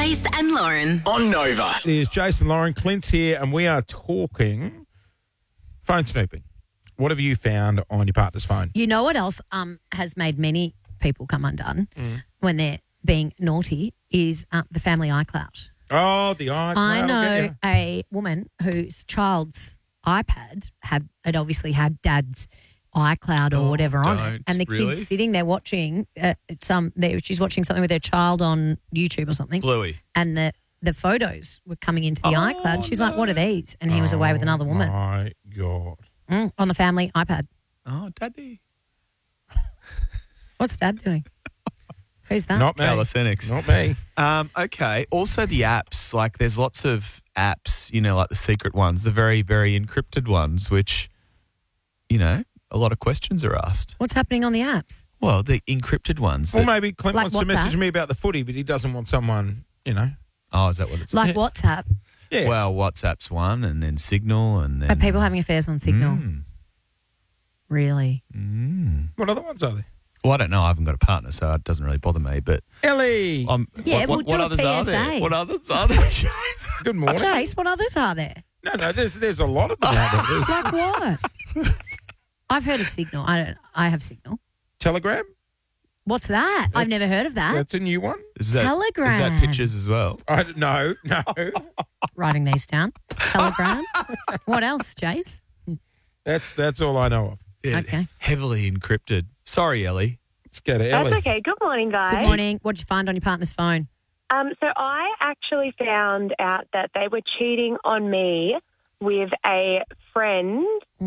Jace and Lauren. On Nova. It is Jason, Lauren, Clint's here, and we are talking phone snooping. What have you found on your partner's phone? You know what else has made many people come undone when they're being naughty is the family iCloud. Oh, the iCloud. I know a woman whose child's iPad had obviously had dad's iCloud or whatever on it, and the kid's sitting there watching she's watching something with her child on YouTube or something. Bluey. And the photos were coming into the iCloud. She's like, "What are these?" And he was away with another woman. My God. On the family iPad. Oh, Daddy. What's Dad doing? Who's that? Not me. Calisthenics. Not me. Okay. Also the apps, like there's lots of apps, like the secret ones, the very, very encrypted ones, which, a lot of questions are asked. What's happening on the apps? Well, the encrypted ones. Or maybe Clint Like wants to WhatsApp? message me about the footy, but he doesn't want someone, Oh, is that what it's Like WhatsApp. Yeah. Well, WhatsApp's one, and then Signal, and then... Are people having affairs on Signal? Really? What other ones are there? Well, I don't know. I haven't got a partner, so it doesn't really bother me, but... Ellie. Yeah, what we'll do a others are there? PSA. What others are there, Jace? Good morning. Jace, what others are there? No, there's a lot of them out there. There's Like what? I've heard of Signal. I have Signal. Telegram. What's that? I've never heard of that. That's a new one. Is that Telegram. pictures as well? No. Writing these down. Telegram. What else, Jace? That's all I know of. Yeah, Okay. Heavily encrypted. Sorry, Ellie. Let's go to Ellie. That's okay. Good morning, guys. Good morning. What did you find on your partner's phone? So I actually found out that they were cheating on me with a friend,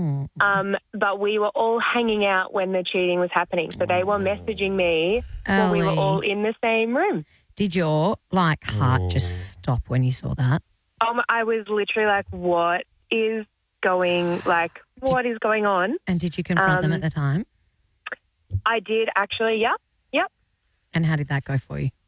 but we were all hanging out when the cheating was happening. So they were messaging me when we were Ellie. all in the same room. Did your heart just stop when you saw that? I was literally like, what is going on? And did you confront them at the time? I did actually, yep. And how did that go for you?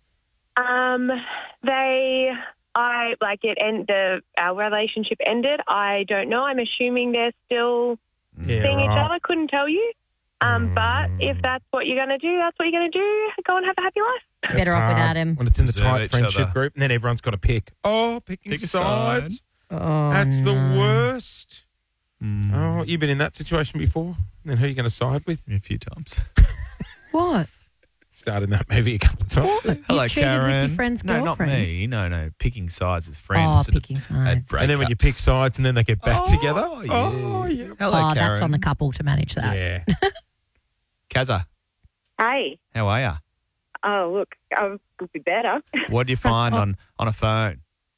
Our relationship ended. I don't know. I'm assuming they're still Yeah, seeing each right. other. Couldn't tell you. But if that's what you're going to do, that's what you're going to do. Go and have a happy life. Better off Hard without him. When it's in the Deserve tight each friendship other. group, and then everyone's got to pick. Oh, picking Pick a sides. Oh, That's the no. worst. Oh, you've been in that situation before? Then who are you going to side with? A few times. What? Starred in that movie a couple of times. What? Hello, you cheated Karen. with your friend's no, girlfriend? not me. No. Picking sides with friends. Oh, that have picking had sides. And then when you breakups. pick sides and then they get back together. yeah. Oh, yeah. Hello, Oh, Karen. that's on the couple to manage that. Yeah. Kaza, Hey. how are you? Oh, look, I could be better. What did you find on a phone?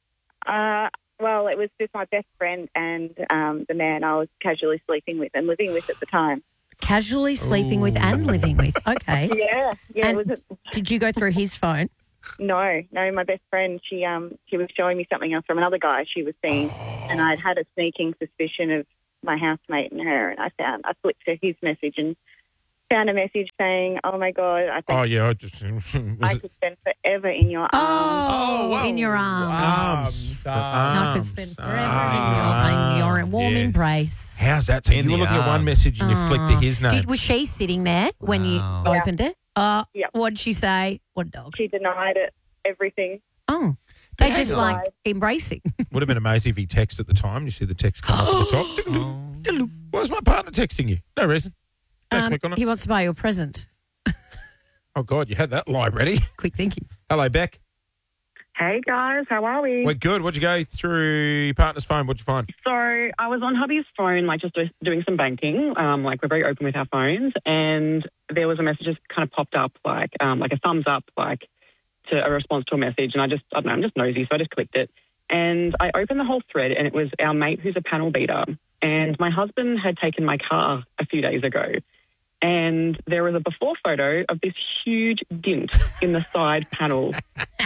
Well, it was with my best friend and the man I was casually sleeping with and living with at the time. Casually sleeping with and living with. Okay. Yeah. And It was did you go through his phone? no, my best friend, she was showing me something else from another guy she was seeing, and I'd had a sneaking suspicion of my housemate and her, and I flipped to his message and found a message saying, "Oh my God, I think Oh, yeah. I could spend forever in your arms." Oh, in your arms. I could spend forever in your warm yes. embrace. How's that? So In you were the looking at one arms. message and you flicked to his name. Was she sitting there when you Wow. opened it? Yeah. What did she say? What dog? She denied it, everything. Oh, they Hang just on. like embracing. Would have been amazing if he texted at the time. You see the text come up at the top. Tickle-doo. Why was my partner texting you? No reason. Don't click on it. He wants to buy you a present. Oh, God, you had that lie ready. Quick thinking. Hello, Beck. Hey guys, how are we? We're good. What'd you go through your partner's phone? What'd you find? So I was on hubby's phone, just doing some banking. We're very open with our phones, and there was a message that kind of popped up, like a thumbs up, to a response to a message. And I don't know, I'm just nosy, so I just clicked it. And I opened the whole thread, and it was our mate who's a panel beater. And my husband had taken my car a few days ago, and there was a before photo of this huge dint in the side panel.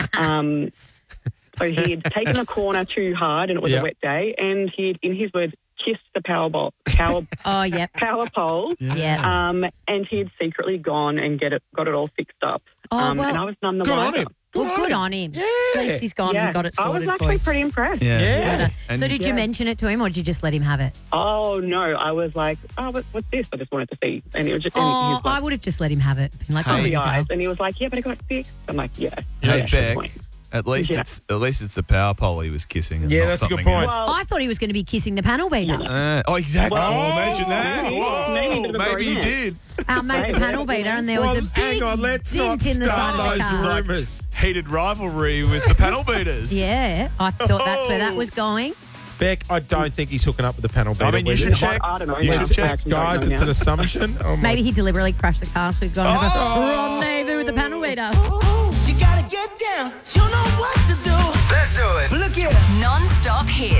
So he had taken the corner too hard, and it was Yeah. a wet day, and he had, in his words, kissed the power Oh, yep. pole. Yeah. And he had secretly gone and got it all fixed up. Oh, well, and I was none the Good on wiser. him. Good on him. Yeah. At least he's gone and got it I sorted was for actually you. pretty impressed. Yeah. So did you mention it to him, or did you just let him have it? Oh, no. I was like, what's this? I just wanted to see. And it was just, and he Oh, was like, I would have just let him have it. Been like, Hey, oh, the you eyes. tell. And he was like, yeah, but I got it fixed. I'm like, yeah. Hey, that's the Beck. point. At least it's the power pole he was kissing. And Yeah, not that's a good something point. else. I thought he was going to be kissing the panel beater. Exactly. Well, imagine that. maybe Maybe he did. Our mate, the panel beater, and there was a big hang on, let's not dent in the side start of the those car. rumours. Heated rivalry with the panel beaters. Yeah, I thought that's where that was going. Beck, I don't think he's hooking up with the panel beater. I mean, you should check. I don't know. You Yeah. should check. Guys, it's an assumption. Oh my Maybe he deliberately crashed the car, so we've got to have a rendezvous with the panel beater. You gotta get down. You know what to do. Let's do it. Look here. Non-stop hits.